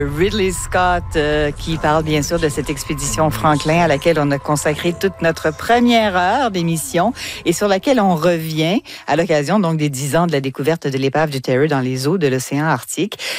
Ridley Scott qui parle bien sûr de cette expédition Franklin à laquelle on a consacré toute notre première heure d'émission et sur laquelle on revient à l'occasion donc des 10 ans de la découverte de l'épave du Terror dans les eaux de l'océan Arctique.